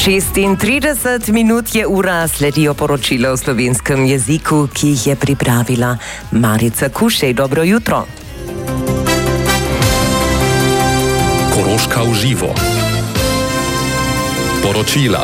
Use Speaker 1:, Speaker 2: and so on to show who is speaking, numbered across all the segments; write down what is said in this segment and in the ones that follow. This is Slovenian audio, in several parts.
Speaker 1: 36 minut je ura, sledijo poročila o slovenskem jeziku, ki jih je pripravila Marica Kušej. Dobro jutro.
Speaker 2: Koroška v živo. Poročila.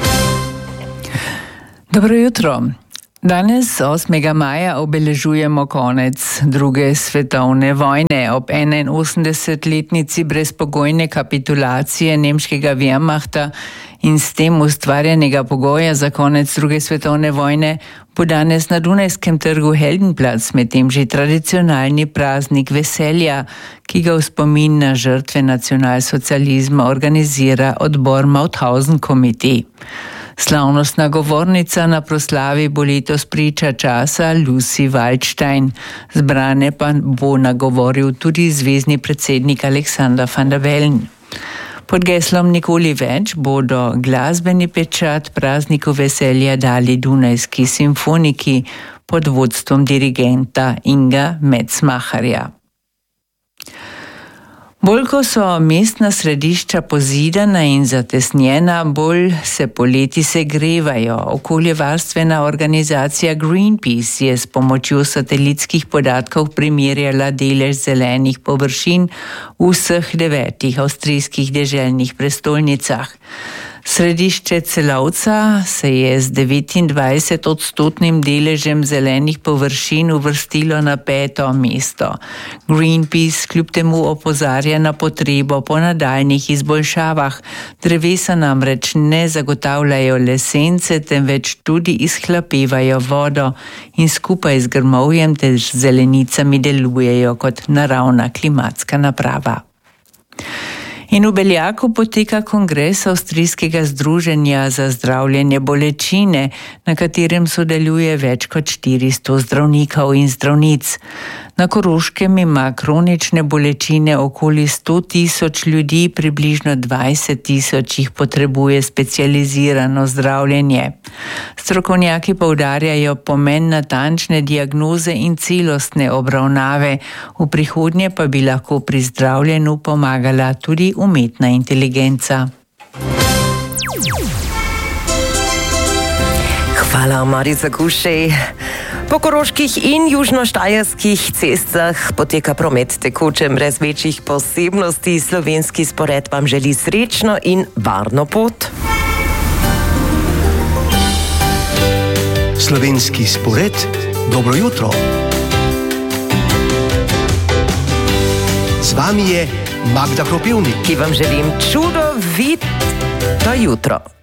Speaker 3: Dobro jutro. Danes, 8. maja, obeležujemo konec druge svetovne vojne. Ob 81-letnici brezpogojne kapitulacije nemškega Wehrmachta in s tem ustvarjenega pogoja za konec druge svetovne vojne bo danes na Dunajskem trgu Heldenplatz medtem že tradicionalni praznik veselja, ki ga v spomin na žrtve nacionalsocializma organizira odbor Mauthausen Committee. Slavnostna govornica na proslavi bo letos priča časa Lucy Waldstein. Zbrane pa bo nagovoril tudi zvezni predsednik Alexander van der Bellen. Pod geslom Nikoli več bodo glasbeni pečat prazniku veselja dali Dunajski simfoniki pod vodstvom dirigenta Inga Metzmacherja. Bolj ko so mestna središča pozidana in zatesnjena, bolj se poleti segrevajo. Okoljevarstvena organizacija Greenpeace je s pomočjo satelitskih podatkov primerjala delež zelenih površin v vseh 9 avstrijskih deželnih prestolnicah. Središče Celovca se je z 29% deležem zelenih površin uvrstilo na 5. mesto. Greenpeace kljub temu opozarja na potrebo po nadaljnjih izboljšavah. Drevesa namreč ne zagotavljajo le sence, temveč tudi izhlapevajo vodo in skupaj z grmovjem ter zelenicami delujejo kot naravna klimatska naprava. In v Beljaku poteka kongres Avstrijskega združenja za zdravljenje bolečine, na katerem sodeluje več kot 400 zdravnikov in zdravnic. Na Koroškem ima kronične bolečine okoli 100 000 ljudi, približno 20 000 jih potrebuje specializirano zdravljenje. Strokovnjaki poudarjajo pomen natančne diagnoze in celostne obravnave, v prihodnje pa bi lahko pri zdravljenju pomagala tudi umetna inteligenca.
Speaker 1: Hvala, Marica Kušej. Po koroških in južnoštajerskih cestah poteka promet tekoče brez večjih posebnosti. Slovenski spored vam želi srečno in varno pot.
Speaker 4: Slovenski spored, dobro jutro. Z vami je Magda Kropivnik,
Speaker 1: ki vam želim čudovito jutro.